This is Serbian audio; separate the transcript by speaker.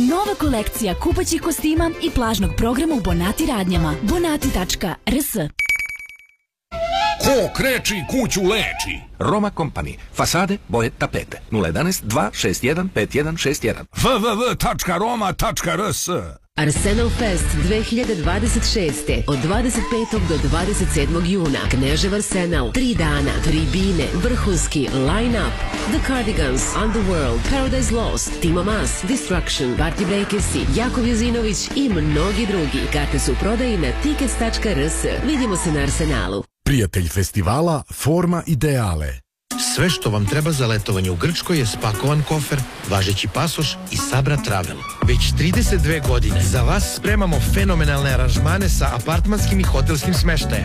Speaker 1: Nova kolekcija kupaćih kostima i plažnog programa u Bonati radnjama. Bonati.rs.
Speaker 2: Ko kreči kuću leči?
Speaker 3: Roma Company. Fasade, boje, tapete. 011 261 5161.
Speaker 2: www.roma.rs.
Speaker 4: Arsenal Fest 2026. od 25. do 27. juna. Knežev Arsenal. 3 dana, tribine, vrhunski line-up. The Cardigans, Underworld, Paradise Lost, Timo Maas, Destruction, Party Breakersi, Jakov Jozinović i mnogi drugi. Karte su u prodaji na tickets.rs. Vidimo se na Arsenalu.
Speaker 5: Prijatelj festivala Forma Ideale.
Speaker 6: Sve što vam treba za letovanje u Grčkoj je spakovan kofer, važeći pasoš i Sabra Travel. Već 32 godine za vas spremamo fenomenalne aranžmane sa apartmanskim i hotelskim smeštajem.